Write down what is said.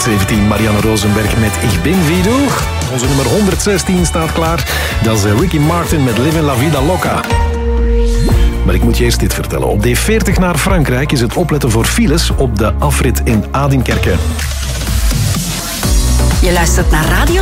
117, Marianne Rosenberg met Ik ben wie du. Onze nummer 116 staat klaar. Dat is Ricky Martin met Livin La Vida Loca. Maar ik moet je eerst dit vertellen. Op de A40 naar Frankrijk is het opletten voor files op de afrit in Adinkerke. Je luistert naar Radio